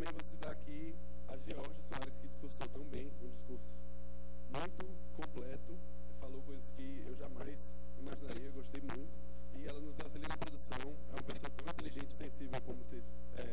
também vou citar aqui a Georgia Soares, que discursou tão bem, um discurso muito completo, falou coisas que eu jamais imaginaria, gostei muito, e ela nos auxilia na produção, é uma pessoa tão inteligente e sensível como vocês